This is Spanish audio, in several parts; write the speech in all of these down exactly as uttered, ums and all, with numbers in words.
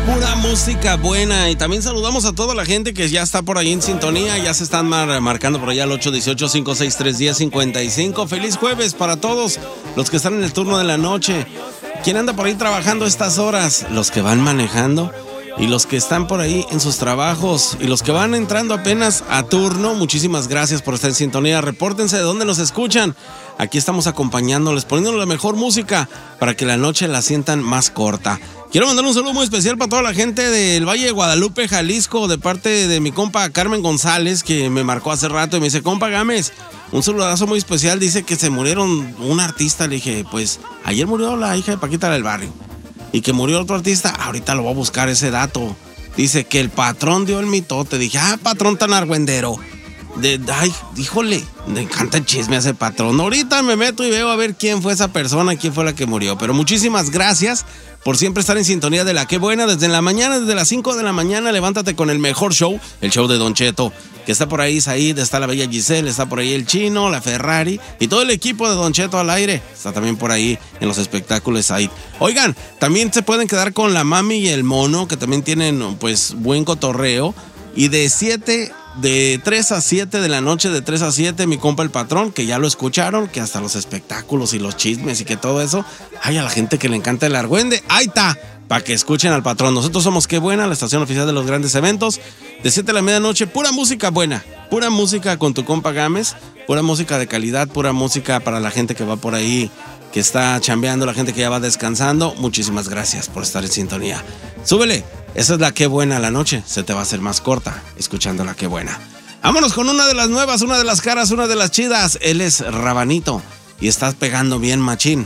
Pura música buena. Y también saludamos a toda la gente que ya está por ahí en sintonía. Ya se están mar- marcando por allá al ocho uno ocho, cinco seis tres, uno cero cinco cinco. Feliz jueves para todos los que están en el turno de la noche. ¿Quién anda por ahí trabajando estas horas? Los que van manejando y los que están por ahí en sus trabajos y los que van entrando apenas a turno. Muchísimas gracias por estar en sintonía. Repórtense de dónde nos escuchan. Aquí estamos acompañándoles, poniéndoles la mejor música para que la noche la sientan más corta. Quiero mandar un saludo muy especial para toda la gente del Valle de Guadalupe, Jalisco, de parte de mi compa Carmen González, que me marcó hace rato y me dice: compa Gámez, un saludazo muy especial. Dice que se murieron un artista. Le dije: pues ayer murió la hija de Paquita del Barrio. Y que murió otro artista, ahorita lo voy a buscar ese dato. Dice que el patrón dio el mitote. Dije: ah, patrón tan argüendero. De, ay, híjole, me encanta el chisme a ese patrón. Ahorita me meto y veo a ver quién fue esa persona, quién fue la que murió. Pero muchísimas gracias por siempre estar en sintonía de La Qué Buena. Desde la mañana, desde las cinco de la mañana, levántate con el mejor show, el show de Don Cheto, que está por ahí Said, está la bella Giselle, está por ahí el Chino, la Ferrari y todo el equipo de Don Cheto al aire. Está también por ahí en los espectáculos Said. Oigan, también se pueden quedar con la Mami y el Mono, que también tienen pues buen cotorreo. Y de siete... De tres a siete de la noche, de tres a siete, mi compa el patrón, que ya lo escucharon, que hasta los espectáculos y los chismes y que todo eso, ay, a la gente que le encanta el argüende, ahí está, para que escuchen al patrón. Nosotros somos Qué Buena, la estación oficial de los grandes eventos, de siete a la medianoche, pura música buena, pura música con tu compa Gámez, pura música de calidad, pura música para la gente que va por ahí, que está chambeando, la gente que ya va descansando. Muchísimas gracias por estar en sintonía. Súbele. Esa es La Qué Buena. La noche se te va a hacer más corta escuchando La Qué Buena. Vámonos con una de las nuevas, una de las caras, una de las chidas. Él es Rabanito y estás pegando bien machín.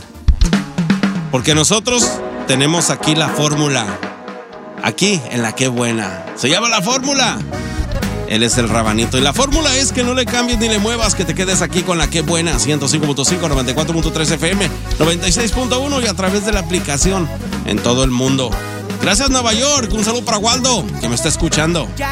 Porque nosotros tenemos aquí la fórmula. Aquí en La Qué Buena. Se llama La Fórmula. Él es el Rabanito. Y la fórmula es que no le cambies ni le muevas, que te quedes aquí con La Qué Buena. ciento cinco punto cinco, noventa y cuatro punto tres F M, noventa y seis punto uno y a través de la aplicación en todo el mundo. Gracias, Nueva York. Un saludo para Waldo, que me está escuchando.